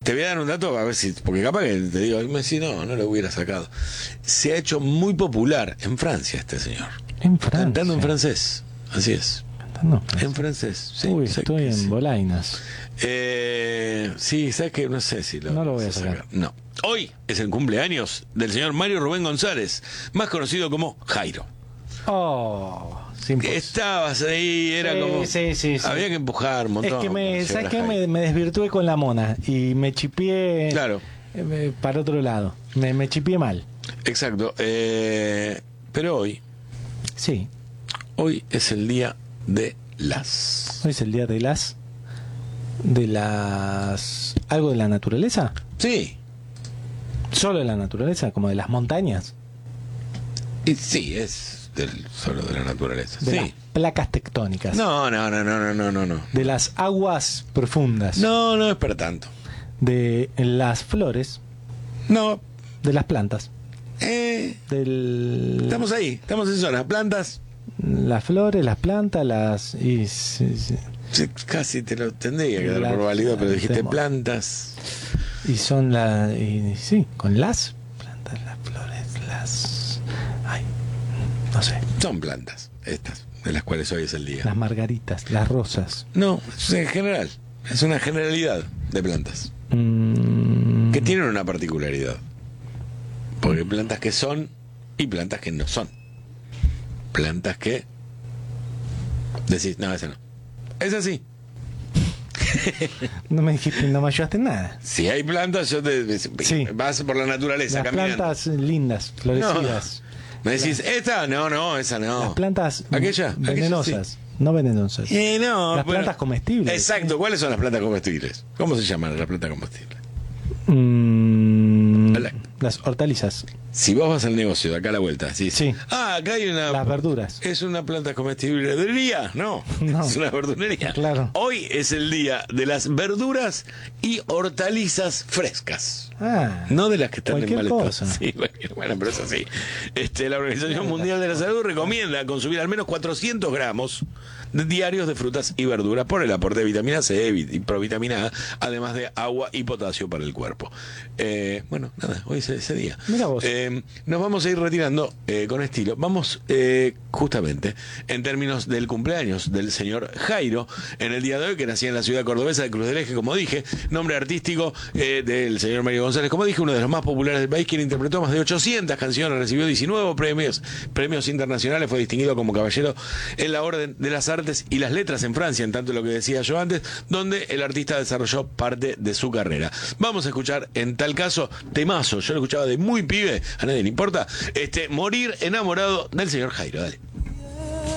te voy a dar un dato a ver si, porque capaz que te digo, me decís, no lo hubiera sacado. Se ha hecho muy popular en Francia este señor. En Francia. Cantando en francés, así es. Cantando En francés, sí. Uy, estoy en sí. bolainas. Sí, sabes que no sé si no lo voy a sacar. No. Hoy es el cumpleaños del señor Mario Rubén González, más conocido como Jairo. Oh, sin Estabas ahí, era sí, como... Sí. Había que empujar un montón. Es que ¿sabes qué? Me desvirtué con la mona y me chipié Claro. Para otro lado. Me chipié mal. Exacto. Pero hoy es el día de las... Hoy es el día de las... ¿Algo de la naturaleza? Sí. ¿Solo de la naturaleza? ¿Como de las montañas? Y sí, es solo de la naturaleza. De sí. las placas tectónicas. No. De las aguas profundas. No es para tanto. De las flores. No. De las plantas. Estamos ahí, estamos en zona. Plantas. Las flores, las plantas, Sí, casi te lo tendría que dar por válido, pero dijiste plantas. Y son con las plantas, las flores, no sé. Son plantas, estas, de las cuales hoy es el día. Las margaritas, las rosas. No, es en general, es una generalidad de plantas. Que tienen una particularidad. Porque hay plantas que son y plantas que no son. Plantas que decís, no, esa no. Es así. No me ayudaste en nada. Si hay plantas, vas por la naturaleza las caminando. Plantas lindas, florecidas. No. Me decís, ¿esta? No, esa no. Las plantas ¿Aquella? venenosas. Sí. No venenosas. Las plantas comestibles. Exacto, ¿cuáles son las plantas comestibles? ¿Cómo se llaman las plantas comestibles? Las hortalizas. Si vos vas al negocio de acá a la vuelta, sí. Acá hay las verduras. Es una planta comestible. ¿Verdulería? No, es una verdulería. Claro. Hoy es el día de las verduras y hortalizas frescas. No de las que están en mal estado. Sí, bueno, pero es así. La Organización Mundial de la Salud recomienda consumir al menos 400 gramos diarios de frutas y verduras por el aporte de vitamina C y provitamina A, además de agua y potasio para el cuerpo. Bueno, nada, hoy es ese día. Mira vos. Nos vamos a ir retirando con estilo. Vamos justamente en términos del cumpleaños del señor Jairo en el día de hoy, que nacía en la ciudad cordobesa de Cruz del Eje, como dije, nombre artístico del señor Mario González, como dije, uno de los más populares del país, quien interpretó más de 800 canciones, recibió 19 premios internacionales, fue distinguido como caballero en la Orden de las Artes y las Letras en Francia, en tanto lo que decía yo antes, donde el artista desarrolló parte de su carrera. Vamos a escuchar, en tal caso, temazo, yo lo escuchaba de muy pibe, a nadie le importa, Morir enamorado del señor Jairo. Dale.